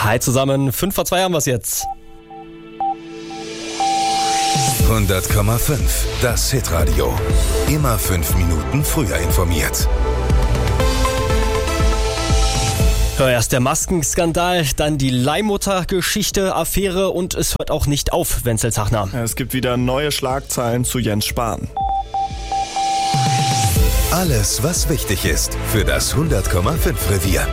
Hi zusammen, 5:02 haben wir es jetzt. 100,5, das Hitradio. Immer 5 Minuten früher informiert. Erst der Maskenskandal, dann die Leihmutter-Geschichte, Affäre und es hört auch nicht auf, Wenzel Zachner. Es gibt wieder neue Schlagzeilen zu Jens Spahn. Alles, was wichtig ist für das 100,5 Revier.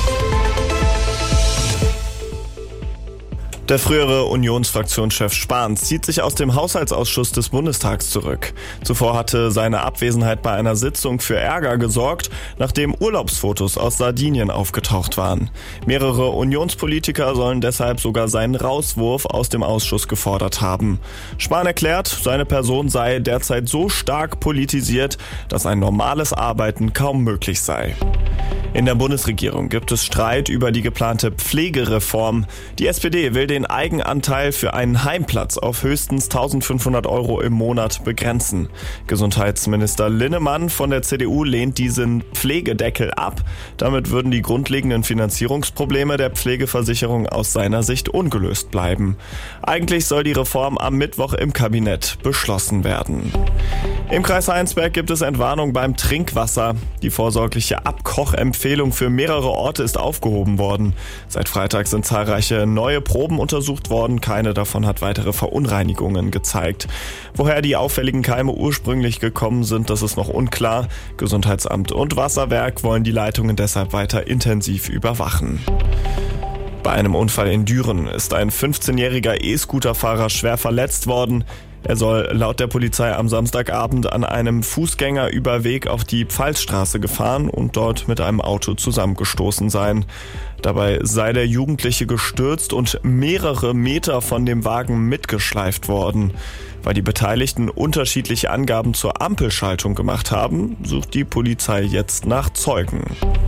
Der frühere Unionsfraktionschef Spahn zieht sich aus dem Haushaltsausschuss des Bundestags zurück. Zuvor hatte seine Abwesenheit bei einer Sitzung für Ärger gesorgt, nachdem Urlaubsfotos aus Sardinien aufgetaucht waren. Mehrere Unionspolitiker sollen deshalb sogar seinen Rauswurf aus dem Ausschuss gefordert haben. Spahn erklärt, seine Person sei derzeit so stark politisiert, dass ein normales Arbeiten kaum möglich sei. In der Bundesregierung gibt es Streit über die geplante Pflegereform. Die SPD will den Eigenanteil für einen Heimplatz auf höchstens 1.500 € im Monat begrenzen. Gesundheitsminister Linnemann von der CDU lehnt diesen Pflegedeckel ab. Damit würden die grundlegenden Finanzierungsprobleme der Pflegeversicherung aus seiner Sicht ungelöst bleiben. Eigentlich soll die Reform am Mittwoch im Kabinett beschlossen werden. Im Kreis Heinsberg gibt es Entwarnung beim Trinkwasser. Die vorsorgliche Abkochempfehlung für mehrere Orte ist aufgehoben worden. Seit Freitag sind zahlreiche neue Proben untersucht worden. Keine davon hat weitere Verunreinigungen gezeigt. Woher die auffälligen Keime ursprünglich gekommen sind, das ist noch unklar. Gesundheitsamt und Wasserwerk wollen die Leitungen deshalb weiter intensiv überwachen. Bei einem Unfall in Düren ist ein 15-jähriger E-Scooter-Fahrer schwer verletzt worden. Er soll laut der Polizei am Samstagabend an einem Fußgängerüberweg auf die Pfalzstraße gefahren und dort mit einem Auto zusammengestoßen sein. Dabei sei der Jugendliche gestürzt und mehrere Meter von dem Wagen mitgeschleift worden. Weil die Beteiligten unterschiedliche Angaben zur Ampelschaltung gemacht haben, sucht die Polizei jetzt nach Zeugen.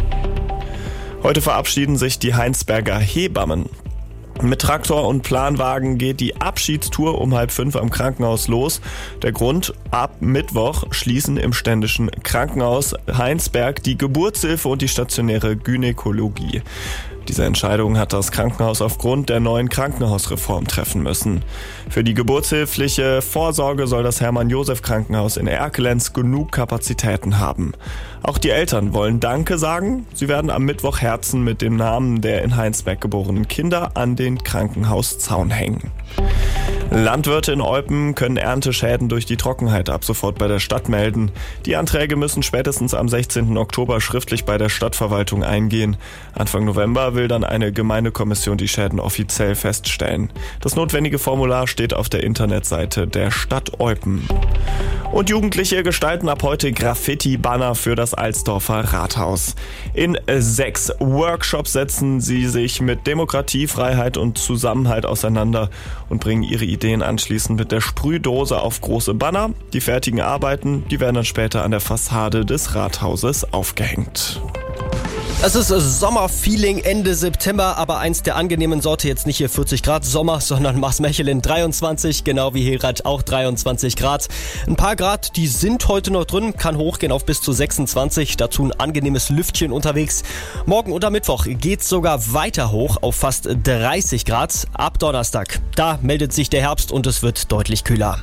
Heute verabschieden sich die Heinsberger Hebammen. Mit Traktor und Planwagen geht die Abschiedstour um 4:30 am Krankenhaus los. Der Grund: ab Mittwoch schließen im ständischen Krankenhaus Heinsberg die Geburtshilfe und die stationäre Gynäkologie. Diese Entscheidung hat das Krankenhaus aufgrund der neuen Krankenhausreform treffen müssen. Für die geburtshilfliche Vorsorge soll das Hermann-Josef-Krankenhaus in Erkelenz genug Kapazitäten haben. Auch die Eltern wollen Danke sagen. Sie werden am Mittwoch Herzen mit dem Namen der in Heinsberg geborenen Kinder an den Krankenhauszaun hängen. Landwirte in Eupen können Ernteschäden durch die Trockenheit ab sofort bei der Stadt melden. Die Anträge müssen spätestens am 16. Oktober schriftlich bei der Stadtverwaltung eingehen. Anfang November will dann eine Gemeindekommission die Schäden offiziell feststellen. Das notwendige Formular steht auf der Internetseite der Stadt Eupen. Und Jugendliche gestalten ab heute Graffiti-Banner für das Alsdorfer Rathaus. In 6 Workshops setzen sie sich mit Demokratie, Freiheit und Zusammenhalt auseinander und bringen ihre Ideen anschließend mit der Sprühdose auf große Banner. Die fertigen Arbeiten, die werden dann später an der Fassade des Rathauses aufgehängt. Es ist Sommerfeeling Ende September, aber eins der angenehmen Sorte, jetzt nicht hier 40 Grad Sommer, sondern Maasmechelen 23, genau wie Hilrath auch 23 Grad. Ein paar Grad, die sind heute noch drin, kann hochgehen auf bis zu 26, dazu ein angenehmes Lüftchen unterwegs. Morgen und am Mittwoch geht's sogar weiter hoch auf fast 30 Grad ab Donnerstag. Da meldet sich der Herbst und es wird deutlich kühler.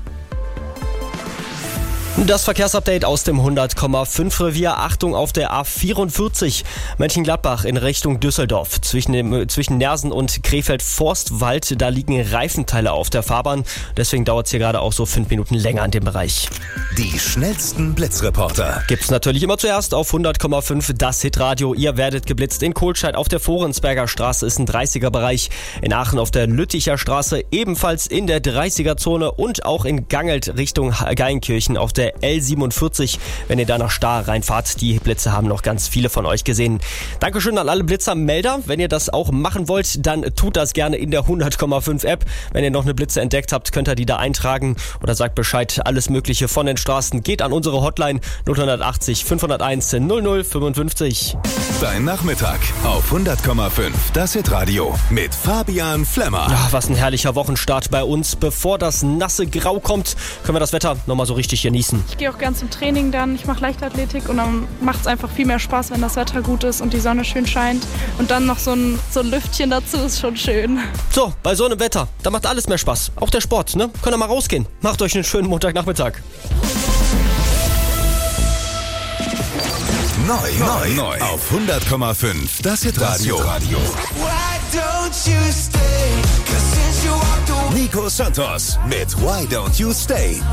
Das Verkehrsupdate aus dem 100,5 Revier. Achtung auf der A44 Mönchengladbach in Richtung Düsseldorf. Zwischen Nersen und Krefeld-Forstwald, da liegen Reifenteile auf der Fahrbahn. Deswegen dauert es hier gerade auch so 5 Minuten länger in dem Bereich. Die schnellsten Blitzreporter Gibt's natürlich immer zuerst auf 100,5 das Hitradio. Ihr werdet geblitzt in Kohlscheid auf der Forensberger Straße ist ein 30er-Bereich. In Aachen auf der Lütticher Straße ebenfalls in der 30er-Zone und auch in Gangelt Richtung Geilenkirchen auf der L47, wenn ihr da nach Stahr reinfahrt. Die Blitze haben noch ganz viele von euch gesehen. Dankeschön an alle Blitzermelder. Wenn ihr das auch machen wollt, dann tut das gerne in der 100,5 App. Wenn ihr noch eine Blitze entdeckt habt, könnt ihr die da eintragen oder sagt Bescheid. Alles Mögliche von den Straßen geht an unsere Hotline 080 501 0055. Dein Nachmittag auf 100,5. Das Hitradio mit Fabian Flemmer. Ja, was ein herrlicher Wochenstart bei uns. Bevor das nasse Grau kommt, können wir das Wetter nochmal so richtig genießen. Ich gehe auch gern zum Training dann. Ich mache Leichtathletik und dann macht es einfach viel mehr Spaß, wenn das Wetter gut ist und die Sonne schön scheint. Und dann noch so ein Lüftchen dazu ist schon schön. So, bei so einem Wetter, da macht alles mehr Spaß. Auch der Sport, ne? Könnt ihr mal rausgehen. Macht euch einen schönen Montagnachmittag. Neu auf 100,5. Das Hitradio. Nico Santos mit Why Don't You Stay?